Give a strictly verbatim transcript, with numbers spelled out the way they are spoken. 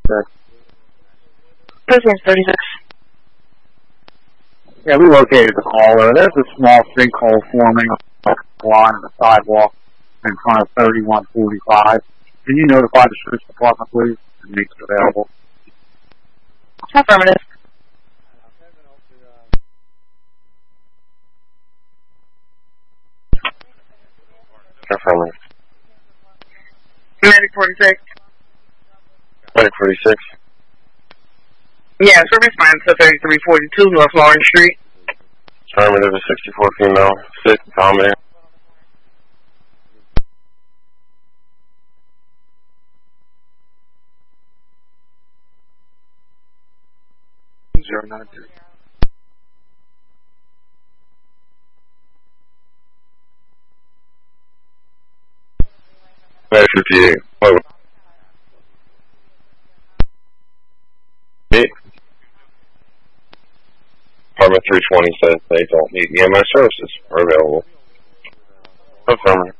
President thirty-six. Yeah, we located the caller. There's a small sinkhole forming on the line of the sidewalk in front of thirty-one forty-five. Can you notify the sheriff's department, please? It makes it available. Affirmative. Affirmative. Medic forty-six. Medic forty-six. Yes, we're responding to thirty-three forty-two North Lawrence Street. Affirmative, a sixty-four female, sick, vomiting. Zero nine two. Medic fifty-eight. Over. Eight. Department three twenty says they don't need E M S services are available. Affirmative.